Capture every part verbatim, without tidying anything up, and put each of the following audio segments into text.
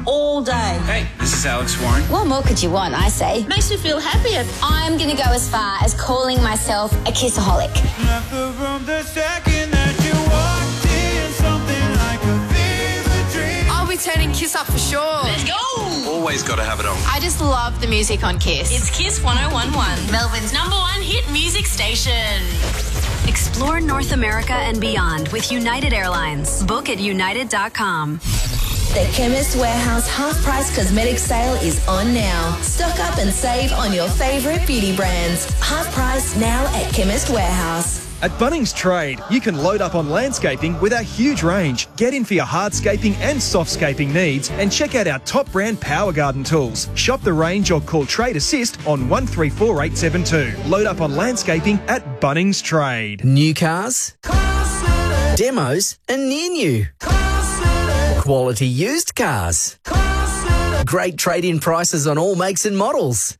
all day. Hey, this is Alex Warren. What more could you want, I say? Makes me feel happier. I'm going to go as far as calling myself a kissaholic. I'll be turning Kiss up for sure. Let's go. Always got to have it on. I just love the music on Kiss. It's Kiss one oh one point one, Melbourne's number one hit music station. Explore North America and beyond with United Airlines. Book at united dot com. The Chemist Warehouse half-price cosmetic sale is on now. Stock up and save on your favourite beauty brands. Half price now at Chemist Warehouse. At Bunnings Trade, you can load up on landscaping with our huge range. Get in for your hardscaping and softscaping needs and check out our top brand Power Garden tools. Shop the range or call Trade Assist on one three four eight seven two. Load up on landscaping at Bunnings Trade. New cars, demos and near new. Quality used cars. Great trade-in prices on all makes and models.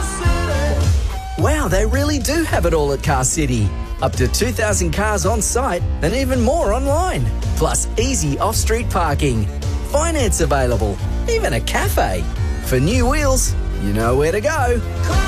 Wow, they really do have it all at Car City. Up to two thousand cars on site and even more online. Plus easy off-street parking. Finance available. Even a cafe. For new wheels, you know where to go.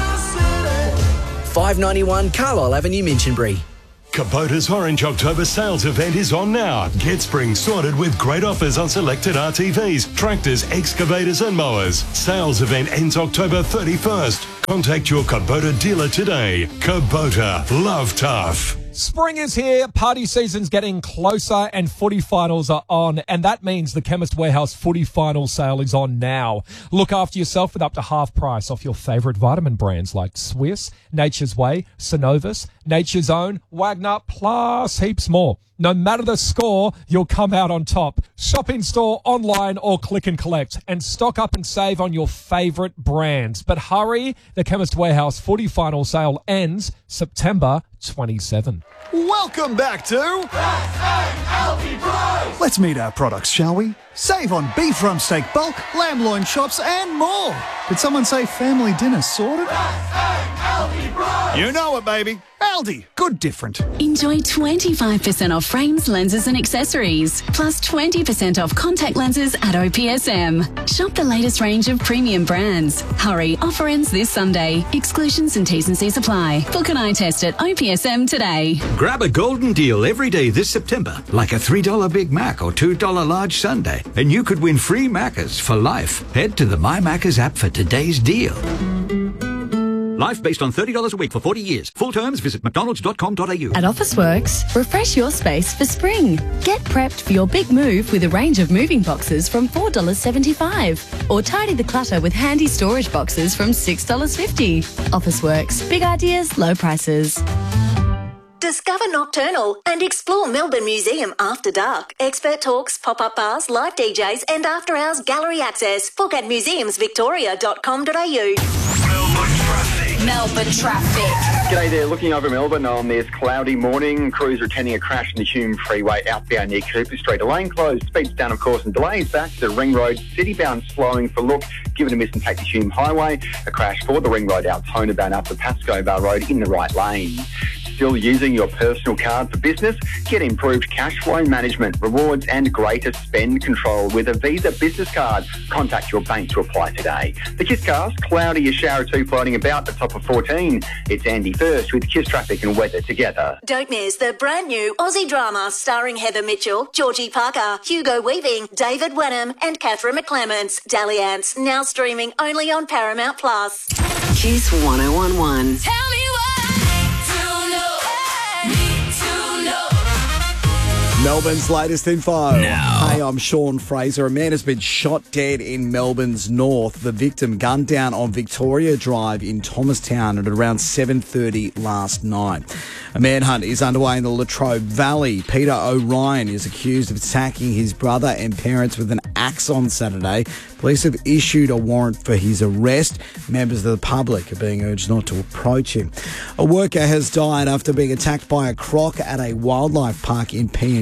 five ninety-one Carlisle Avenue, Minchinbury. Kubota's Orange October sales event is on now. Get spring sorted with great offers on selected R T Vs, tractors, excavators and mowers. Sales event ends October thirty-first. Contact your Kubota dealer today. Kubota, love tough. Spring is here, party season's getting closer and footy finals are on, and that means the Chemist Warehouse footy final sale is on now. Look after yourself with up to half price off your favourite vitamin brands like Swiss, Nature's Way, Synovus, Nature's Own, Wagner, plus heaps more. No matter the score, you'll come out on top. Shop in store, online or click and collect and stock up and save on your favourite brands. But hurry, the Chemist Warehouse footy final sale ends September twenty-seventh. Welcome back to Let's meet our products, shall we? Save on beef rump steak bulk, lamb loin chops and more. Did someone say family dinner sorted? You know it, baby. Aldi, good different. Enjoy twenty-five percent off frames, lenses and accessories, plus twenty percent off contact lenses at O P S M. Shop the latest range of premium brands. Hurry, offer ends this Sunday. Exclusions and T's and C's apply. Book an eye test at O P S M today. Grab a golden deal every day this September, like a three dollar Big Mac or two dollar large sundae, and you could win free Maccas for life. Head to the My Maccas app for today's deal. Life based on thirty dollars a week for forty years. Full terms, visit mcdonalds dot com dot a u. At Officeworks, refresh your space for spring. Get prepped for your big move with a range of moving boxes from four dollars seventy-five. Or tidy the clutter with handy storage boxes from six dollars fifty. Officeworks, big ideas, low prices. Discover Nocturnal and explore Melbourne Museum after dark. Expert talks, pop-up bars, live D Js and after-hours gallery access. Book at museums victoria dot com dot a u. Melbourne traffic. G'day there, looking over Melbourne on this cloudy morning. Crews are attending a crash in the Hume Freeway outbound near Cooper Street. A lane closed, speeds down of course and delays back to Ring Road. Citybound slowing for look, given a miss and take the Hume Highway. A crash for the Ring Road out Tonerbound up the Pascoe Bar Road in the right lane. Still using your personal card for business? Get improved cash flow management, rewards and greater spend control with a Visa business card. Contact your bank to apply today. The KISScast, cloudy, a shower or two floating about the top of fourteen. It's Andy First with Kiss Traffic and weather together. Don't miss the brand new Aussie drama starring Heather Mitchell, Georgie Parker, Hugo Weaving, David Wenham and Catherine McClements. Dalliance, now streaming only on Paramount Plus. Kiss one oh one point one. Tell me what to know. Need to know. Melbourne's latest info. Now. Hey, I'm Sean Fraser. A man has been shot dead in Melbourne's north. The victim gunned down on Victoria Drive in Thomastown at around seven thirty last night. A manhunt is underway in the Latrobe Valley. Peter O'Ryan is accused of attacking his brother and parents with an axe on Saturday. Police have issued a warrant for his arrest. Members of the public are being urged not to approach him. A worker has died after being attacked by a croc at a wildlife park in P N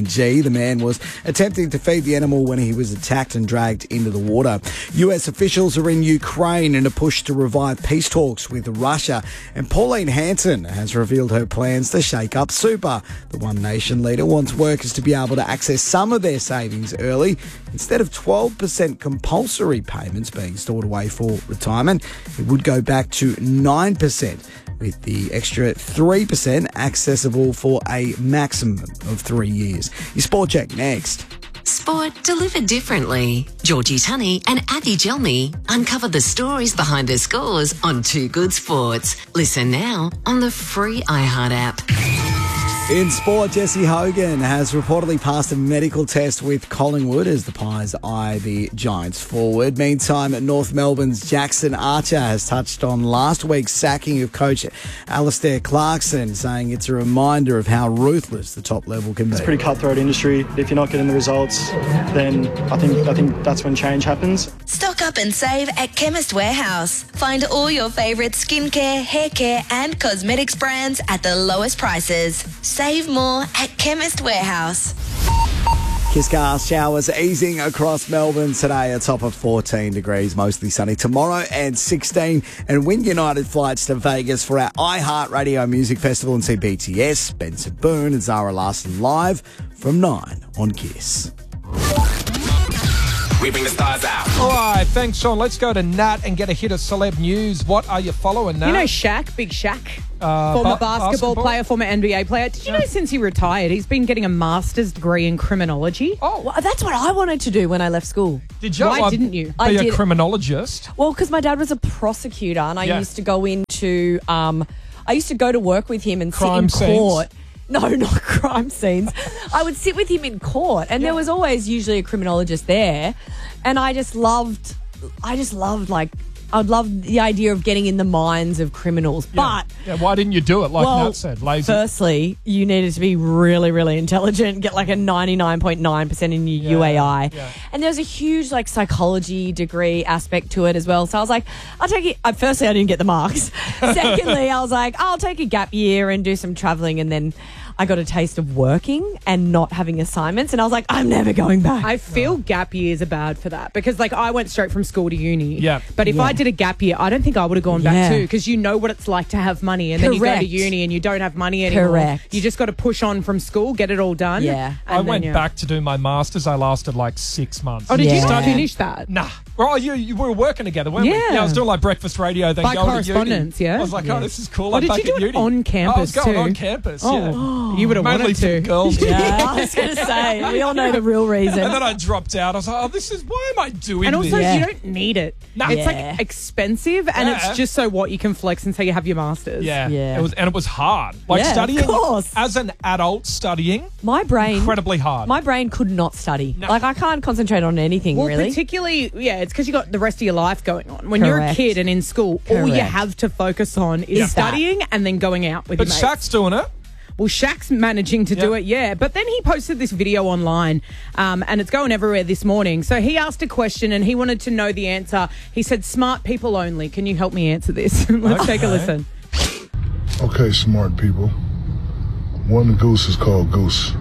G. The man was attempting to feed the animal when he was attacked and dragged into the water. U S officials are in Ukraine in a push to revive peace talks with Russia. And Pauline Hanson has revealed her plans to shake up super. The One Nation leader wants workers to be able to access some of their savings early instead of twelve percent compulsory payments being stored away for retirement. It would go back to nine percent, with the extra three percent accessible for a maximum of three years. Your Sport Check next. Sport delivered differently. Georgie Tunney and Abby Gelmy uncover the stories behind the scores on Two Good Sports. Listen now on the free iHeart app. In sport, Jesse Hogan has reportedly passed a medical test with Collingwood as the Pies eye the Giants forward. Meantime, North Melbourne's Jackson Archer has touched on last week's sacking of coach Alistair Clarkson, saying it's a reminder of how ruthless the top level can be. It's a pretty cutthroat industry. If you're not getting the results, then I think I think that's when change happens. Stock up and save at Chemist Warehouse. Find all your favourite skincare, hair care and cosmetics brands at the lowest prices. Save more at Chemist Warehouse. Kiss-cast showers easing across Melbourne today, a top of fourteen degrees, mostly sunny. Tomorrow and sixteen, and win United flights to Vegas for our iHeartRadio Music Festival and see B T S, Spencer Boone and Zara Larsson live from nine on Kiss. We bring the stars out. All right, thanks, Sean. Let's go to Nat and get a hit of celeb news. What are you following, Nat? You know Shaq, Big Shaq, Uh, former ba- basketball, basketball? player, former N B A player. Did you know since he retired, he's been getting a master's degree in criminology? Oh, well, that's what I wanted to do when I left school. Did you? Why Uh, didn't you? Be I a did. criminologist. Well, because my dad was a prosecutor, and I Yeah. used to go into, um, I used to go to work with him and Crime sit in scenes? court. No, not crime scenes. I would sit with him in court, and there was always usually a criminologist there, and I just loved, I just loved like. I'd love the idea of getting in the minds of criminals, but Yeah, why didn't you do it like well, Nat said? Lazy. firstly, you needed to be really, really intelligent, get like a ninety-nine point nine percent in your U A I. yeah. And there was a huge like psychology degree aspect to it as well. So I was like, I'll take it. Uh, firstly, I didn't get the marks. Secondly, I was like, I'll take a gap year and do some traveling. And then I got a taste of working and not having assignments. And I was like, I'm never going back. I feel gap years are bad for that because, like, I went straight from school to uni. Yeah. But if Yeah. I did a gap year, I don't think I would have gone back Yeah. too because you know what it's like to have money and then you go to Correct. uni and you don't have money anymore. Correct. You just got to push on from school, get it all done. Yeah. I and then, went yeah. back to do my masters. I lasted like six months. Oh, did you Yeah. not finish that? Nah. Well, you, you we were working together, weren't we? Yeah. Yeah, I was doing like breakfast radio, then By going to correspondence, uni. yeah? I was like, Yeah. oh, this is cool. Oh, I'm did back you do at it uni. on campus I was going too? on campus, Oh, yeah. you would have Mainly wanted for to. girls. Yeah, I was going to say, we all know the real reason. And then I dropped out. I was like, oh, this is, why am I doing And also, this? Yeah. you don't need it. Nah. It's Yeah. like expensive, and Yeah. it's just so what you can flex until you have your masters. Yeah. Yeah. It was, and it was hard. Like Yeah, of studying course. as an adult studying, My brain, incredibly hard. my brain could not study. No. Like I can't concentrate on anything Well, really. particularly, yeah, it's because you got the rest of your life going on. When you're a Correct. kid and in school, all you Correct. have to focus on is Yeah. studying and then going out with but your mates. Shaq's doing it. Well, Shaq's managing to do Yeah. it, yeah. But then he posted this video online, um, and it's going everywhere this morning. So he asked a question, and he wanted to know the answer. He said, "Smart people only. Can you help me answer this?" Let's take a Okay. listen. Okay, smart people. One goose is called goose.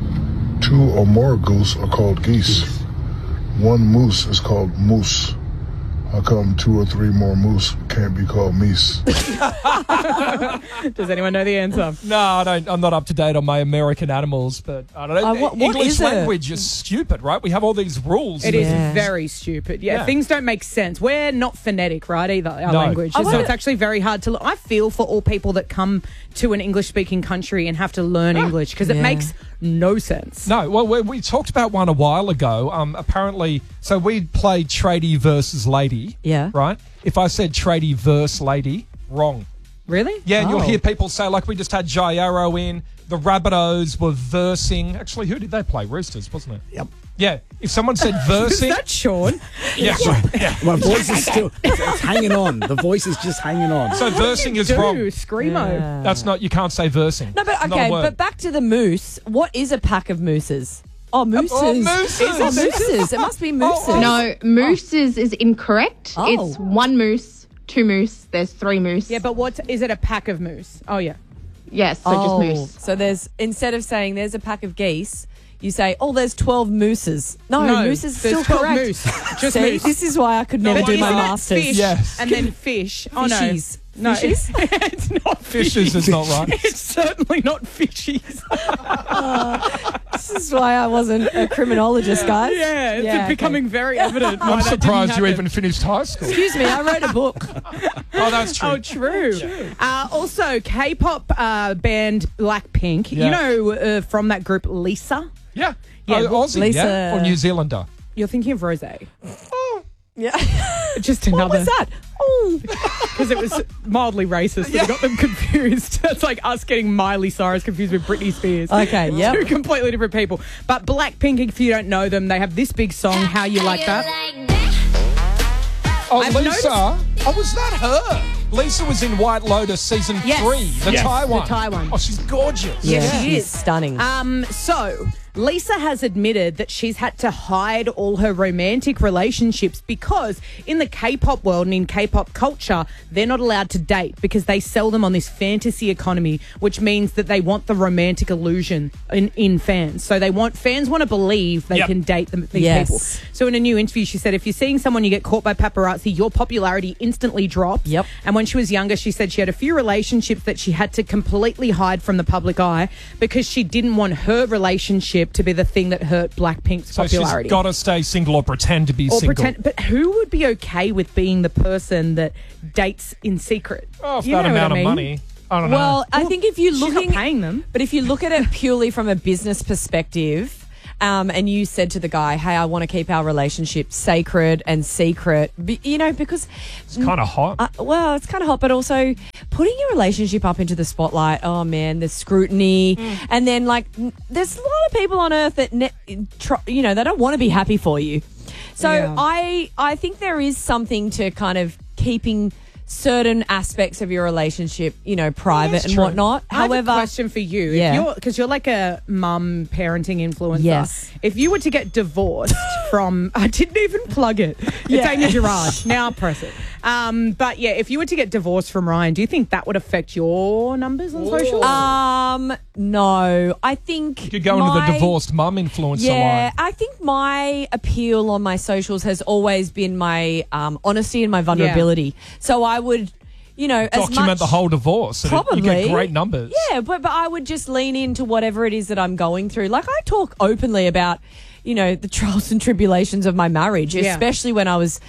Two or more goose are called geese. One moose is called moose. How come two or three more moose can't be called meese? Does anyone know the answer? No, I don't, I'm not up to date on my American animals, but I don't know. Uh, what- what English is it? language is stupid, right? We have all these rules. It and- is Yeah. very stupid. Yeah, Yeah. things don't make sense. We're not phonetic, right, either, our No. language. I So wonder- it's actually very hard to... I feel for all people that come to an English-speaking country and have to learn English because it Yeah. makes no sense. No, well, we, we talked about one a while ago. Um, apparently, so we played tradie versus lady. Yeah. Right? If I said tradie versus lady, wrong. Really? Yeah, and you'll Oh. hear people say, like, we just had Jairo in, the Rabbitohs were versing. Actually, who did they play? Roosters, wasn't it? Yep. Yeah. If someone said versing. Is that Sean? yeah. yeah. My voice is still it's, it's hanging on. The voice is just hanging on. So versing is Do wrong. Screamo. Yeah. That's not, you can't say versing. No, but Not a okay, word. but back to the moose. What is a pack of mooses? Oh, mooses. Oh, mooses. Is it mooses? It must be mooses. Oh, No, mooses is incorrect. Oh. It's one moose, two moose, there's three moose. Yeah, but what is it? A pack of moose? Oh yeah. Yes, so oh, just moose. So there's, instead of saying there's a pack of geese, you say, oh, there's twelve mooses. No, No, moose is there's still twelve correct. moose. Just See, moose. this is why I could never But do my isn't it masters. Fish Yes. and then fish. Oh no, Fishies. no, Fishies? It's, it's not Fishes is not right. It's certainly not fishies. This is why I wasn't a criminologist, guys. Yeah, it's okay. becoming very evident. why I'm that didn't surprised you happen. even finished high school. Excuse me, I wrote a book. Oh, that's true. Oh, true. Uh, also, K-pop uh, band Blackpink. Yeah. You know uh, from that group Lisa. Yeah. Yeah, Oh, Aussie, Lisa- yeah? Or New Zealander? You're thinking of Rose. Yeah. Just What another. was that? Oh. Because it was mildly racist. So we got them confused. That's like us getting Miley Cyrus confused with Britney Spears. Okay, yep. Two completely different people. But Blackpink, if you don't know them, they have this big song, How You Like That. Oh, I've Lisa. noticed- Oh, was that her? Lisa was in White Lotus season Yes. three, the Yes. Thai The one. Thai one. Oh, she's gorgeous. Yes, Yeah, she she's is. stunning. Um, so Lisa has admitted that she's had to hide all her romantic relationships because in the K-pop world and in K-pop culture, they're not allowed to date because they sell them on this fantasy economy, which means that they want the romantic illusion in, in fans. So they want fans want to believe they Yep. can date them, these Yes. people. So in a new interview, she said, if you're seeing someone you get caught by paparazzi, your popularity instantly drops. Yep. And when she was younger, she said she had a few relationships that she had to completely hide from the public eye because she didn't want her relationship to be the thing that hurt Blackpink's So popularity. she's got to stay single or pretend to be or single. pretend, but who would be okay with being the person that dates in secret? Oh, for You that know what amount I mean? of money. I don't know. Well, I think if you're She's not looking, paying them. but if you look at it purely from a business perspective, um, and you said to the guy, "Hey, I want to keep our relationship sacred and secret," be, you know, because It's kind of hot. Uh, well, it's kind of hot, but also putting your relationship up into the spotlight. Oh man, there's scrutiny, Mm. and then like n- there's a lot of people on earth that ne- tr- you know they don't want to be happy for you. So Yeah. I I think there is something to kind of keeping certain aspects of your relationship, you know, private That's and true. whatnot. I have However, a question for you. Yeah. If you're because you're like a mum parenting influencer. Yes. If you were to get divorced from, I didn't even plug it. It's Yeah. Amy Gerard. Now press it. Um, but yeah, if you were to get divorced from Ryan, do you think that would affect your numbers on social? um, no, I think You could go into the my- divorced mum influencer Yeah, line. I think my appeal on my socials has always been my um, honesty and my vulnerability. So I would, you know, as Document much, the whole divorce. and it- Probably. You get great numbers. Yeah, but but I would just lean into whatever it is that I'm going through. Like I talk openly about, you know, the trials and tribulations of my marriage, Yeah. especially when I was,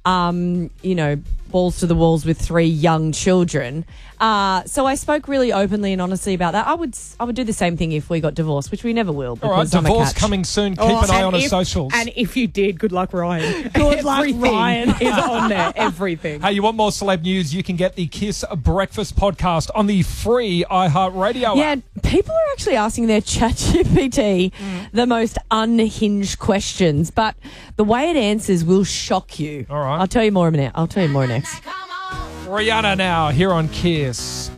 um, you know, balls to the walls with three young children. Uh, so I spoke really openly and honestly about that. I would s- I would do the same thing if we got divorced, which we never will. All right, because I'm a divorce catch. coming soon. Keep Oh, an eye and on her if- socials. And if you did, good luck, Ryan. Good luck, Everything Ryan. is on there. Everything. Hey, you want more celeb news? You can get the Kiss Breakfast podcast on the free iHeartRadio Yeah, app. people are actually asking their ChatGPT Mm. the most unhinged questions, but the way it answers will shock you. All right. I'll tell you more in a minute. I'll tell you more next. Rihanna now here on Kiss.